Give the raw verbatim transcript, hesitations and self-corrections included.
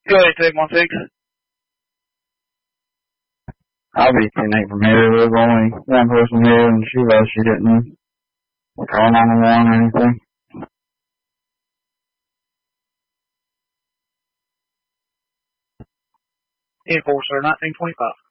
Go ahead, take one six. I'll be ten eight from here. There's only one person here, and she was she didn't call nine one one or anything. Enforcer nineteen twenty-five.